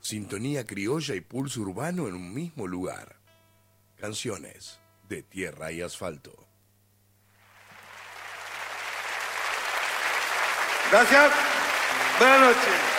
Sintonía criolla y pulso urbano en un mismo lugar. Canciones de tierra y asfalto. Gracias. Buenas noches.